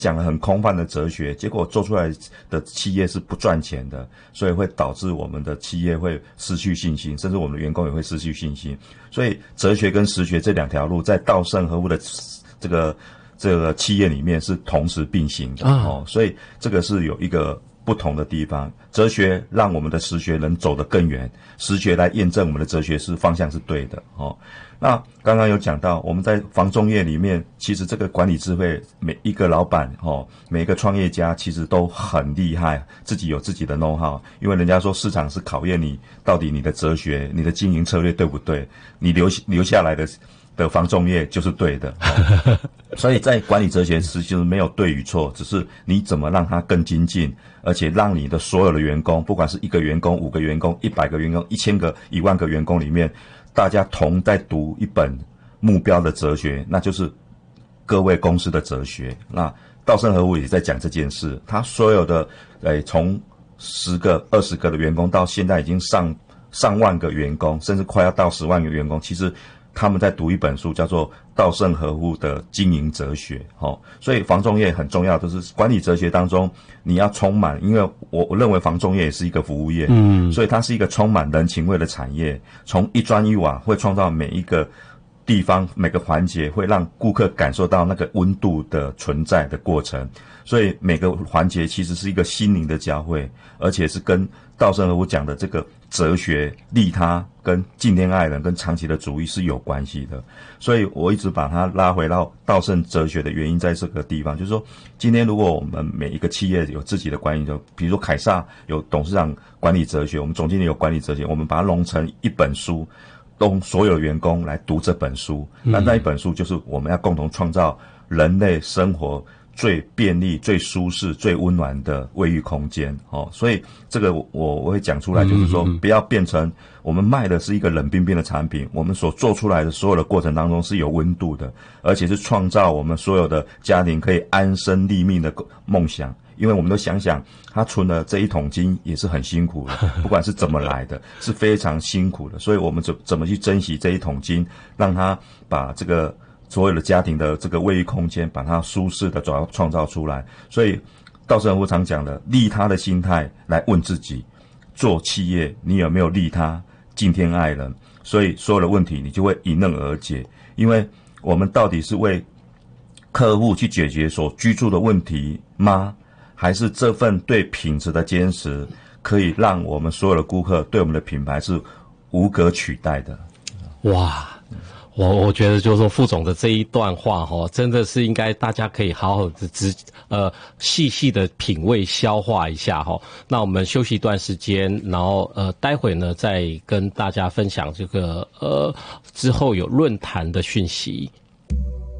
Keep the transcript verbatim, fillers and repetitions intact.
讲了很空泛的哲学，结果做出来的企业是不赚钱的，所以会导致我们的企业会失去信心，甚至我们的员工也会失去信心。所以哲学跟实学这两条路在稻盛和夫的这个这个企业里面是同时并行的、啊、哦，所以这个是有一个不同的地方。哲学让我们的实学能走得更远，实学来验证我们的哲学是方向是对的哦。那刚刚有讲到，我们在房仲业里面，其实这个管理智慧，每一个老板哦，每一个创业家其实都很厉害，自己有自己的 know how。因为人家说市场是考验你到底你的哲学、你的经营策略对不对，你留留下来的的房仲业就是对的。哦、所以在管理哲学实际没有对与错，只是你怎么让它更精进，而且让你的所有的员工，不管是一个员工、五个员工、一百个员工、一千个、一万个员工里面，大家同在读一本目标的哲学，那就是各位公司的哲学。那稻盛和夫也在讲这件事，他所有的诶从十个、二十个的员工到现在已经上上万个员工，甚至快要到十万个员工，其实他们在读一本书，叫做稻盛和夫的经营哲学。哦，所以房仲业很重要，就是管理哲学当中你要充满，因为我我认为房仲业也是一个服务业，嗯，所以它是一个充满人情味的产业，从一砖一瓦会创造每一个地方每个环节，会让顾客感受到那个温度的存在的过程。所以每个环节其实是一个心灵的交汇，而且是跟稻盛和夫讲的这个哲学利他跟敬天爱人跟长期的主义是有关系的。所以我一直把它拉回到稻盛哲学的原因在这个地方，就是说今天如果我们每一个企业有自己的管理，就比如说凯撒有董事长管理哲学，我们总经理有管理哲学，我们把它弄成一本书，供所有员工来读这本书，那那一本书就是我们要共同创造人类生活最便利、最舒适、最温暖的卫浴空间。哦，所以这个我我会讲出来，就是说不要变成我们卖的是一个冷冰冰的产品，我们所做出来的所有的过程当中是有温度的，而且是创造我们所有的家庭可以安身立命的梦想。因为我们都想想，他存了这一桶金也是很辛苦的，不管是怎么来的，是非常辛苦的。所以我们怎怎么去珍惜这一桶金，让他把这个所有的家庭的这个卫浴空间，把它舒适的创创造出来。所以稻盛和夫常讲的利他的心态来问自己，做企业你有没有利他、敬天爱人？所以所有的问题你就会迎刃而解。因为我们到底是为客户去解决所居住的问题吗？还是这份对品质的坚持，可以让我们所有的顾客对我们的品牌是无可取代的？ 哇！我我觉得就是说副总的这一段话哈，真的是应该大家可以好好的直呃细细的品味消化一下哈。那我们休息一段时间，然后呃待会呢再跟大家分享这个呃之后有论坛的讯息。